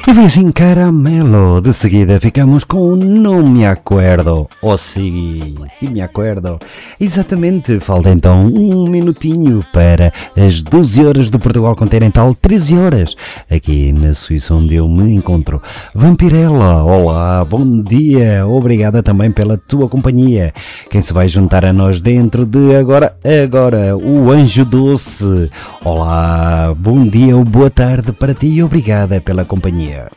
E vem assim Caramelo. De seguida ficamos com Não Me Acuerdo. Ou sim, me acuerdo. Exatamente, falta então um minutinho para as 12 horas do Portugal Continental, 13 horas aqui na Suíça, onde eu me encontro. Vampirella, olá, bom dia. Obrigada também pela tua companhia. Quem se vai juntar a nós dentro de agora, o Anjo Doce. Olá, bom dia ou boa tarde para ti e obrigada pela companhia.